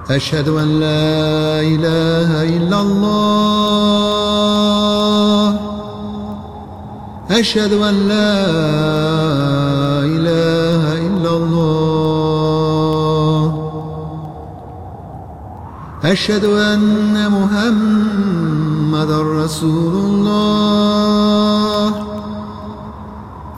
أشهد أن لا إله إلا الله أشهد أن لا إله إلا الله أشهد أن محمدًا رسول الله